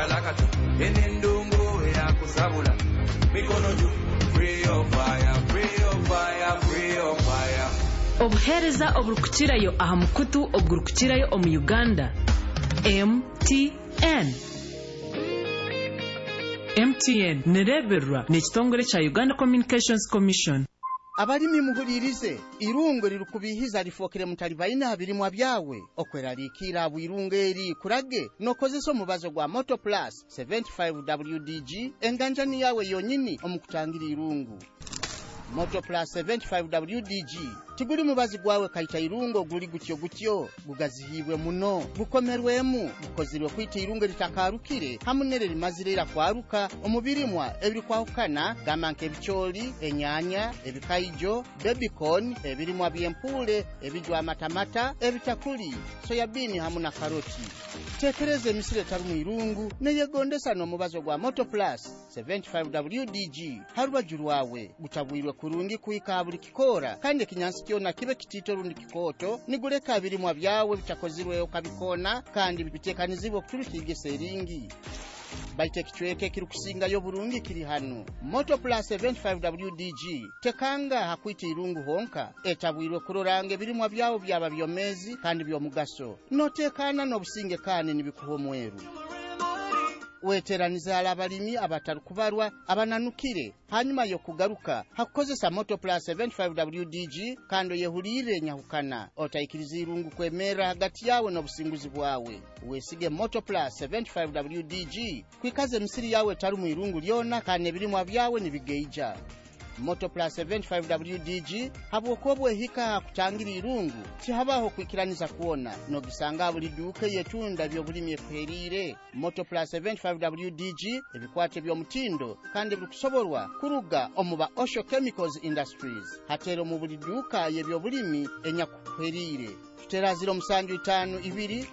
Kalakatu, Enendungo, Yakusabula, Mikonoju, free of fire, free of fire, free of fire. Obuhereza oburukukirayo aha mukutu oburukukirayo omu Uganda. MTN nereberwa n'ekitongole kya Uganda Communications Commission. Abalimi muhulirize irungo lirukubihiza lifokere mutalibaina habilimwa byawe okweraliikira abwirungo eri kurage nokozesa omubazo gwa Moto Plus 75 WDG enganjani yawe yonyini omukutangira irungu. Moto Plus 75 WDG tiguli mubazi gwawe kaita irungo guli gutyo gugazihibwe muno gukomerwemu gukozirwe kwita irungo litakarukire hamunere limazirira kwaruka omubirimwa ebiri kwahukana gamanke ebicholi enyanya ebikaijo babycon ebirimwa byempule ebijwa matamata ebitakuli soyabini hamuna karoti tekereze misire tarumu irungu neyegondesa no mubazo gwa Moto Plus 75 WDG haruba juruwawe gutabwirwe kurungi kuika buli kikora kandi kinyansi kyona kibe kitito rundi kikoto niguleka birimwa byawe bitakozirwe okabikona kandi bitekanizibwa kuturukige seringi baite kichweke kirukusinga yo burungi kiri hano. Moto Plus 75 WDG tekanga hakwita irungu honka etabwirwe kurorange birimwa byawo byaba byomezi kandi byomugaso notekana no businge kane nibikuhomweru weteraniza abalimi abatarukubarwa abananukire hanyuma yo kugaruka hakukozesa Moto Plus 75 WDG kando yehurire nyahukana otayikiriza irungu kwemera hagati yawe no businguzi bwawe wesige Moto Plus 75 WDG kwikaze misiri yawe tarumu irungu lyona kane birimwa byawe nibigeija. Moto Plus 75 WDG habwokobwe hika kutangira irungu tihabaho kwikiraniza kuona no gisanga buli duke yetunda byo bulimye kwerire. Moto Plus 75 WDG ebikwate byo mutindo kandi bikusoborwa kuruga omuba Osho Chemicals Industries hatero mu buli duka yebyo bulimi enyakwerire tutera 052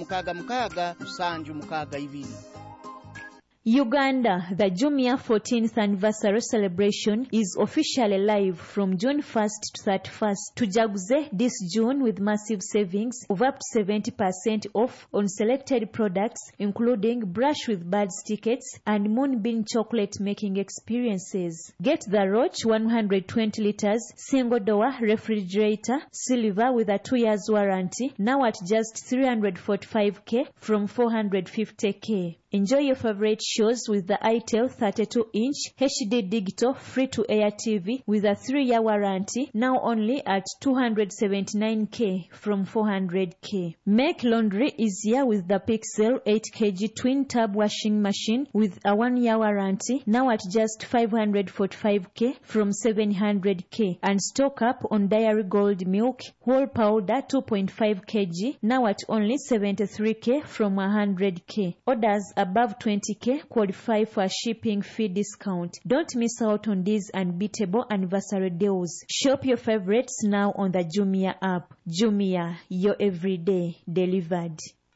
2 Uganda, the Jumia 14th anniversary celebration is officially live from June 1st to 31st. Tujaguze this June with massive savings of up to 70% off on selected products including Brush with Buds tickets and Moonbeam chocolate making experiences. Get the Roach 120 liters single door refrigerator silver with a 2 years warranty now at just 345k from 450k. Enjoy your favorite shows with the ITEL 32-inch HD digital free-to-air TV with a 3-year warranty now only at 279k from 400k. Make laundry easier with the Pixel 8kg twin tub washing machine with a 1-year warranty now at just 545k from 700k. And stock up on Dairy Gold milk whole powder 2.5 kg now at only 73k from 100k. Orders above 20k qualify for a shipping fee discount. Don't miss out on these unbeatable anniversary deals. Shop your favorites now on the Jumia app. Jumia, your everyday delivered.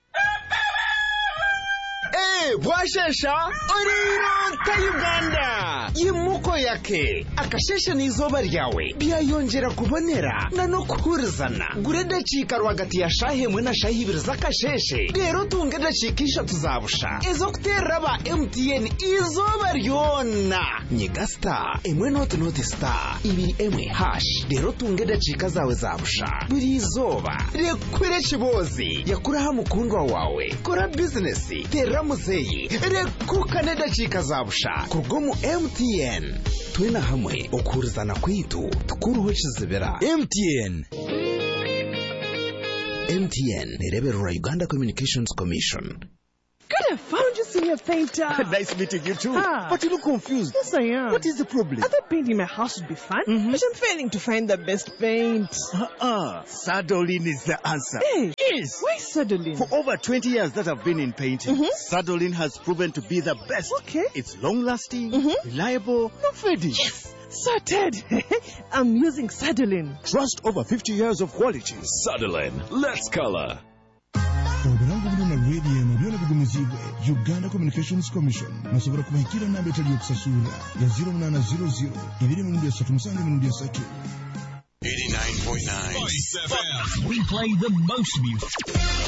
Bwashesha oriro ta Uganda yimuko yake akashesha n'izoba ryawe byayongera kubonera na no kuhurizana gureda cika rwagati ya shahemwe na shahibiri zakasheshe rero tunge dacikisha tuzabusha ezo kuteraba MTN izoba ryona nyigasta emwe not star ibi emwe hash rero tunge dacika zawe zabusha buri izoba rekwere kibozi yakuraha mukundwa wawe kora business teramuze rekukane dacika zabusha kurgomu MTN twina hamwe okurizana kwitu tukuruho kizibera MTN nereberera Uganda Communications Commission. God, I found you, senior painter. Nice meeting you too. Ah. But you look confused. Yes, I am. What is the problem? I thought painting my house would be fun, but I'm failing to find the best paint. Sadolin is the answer. Hey, yes. Why Sadolin? For over 20 years that I've been in painting, Sadolin has proven to be the best. Okay. It's long-lasting, reliable, not fading. Yes. Sorted. I'm using Sadolin. Trust over 50 years of quality. Sadolin, let's color. Obulango bulina radio byona bigumizibwe Uganda Communications Commission nasobora kubahikira namba etali okusasula ya 0800 237 89.9 We play the most music.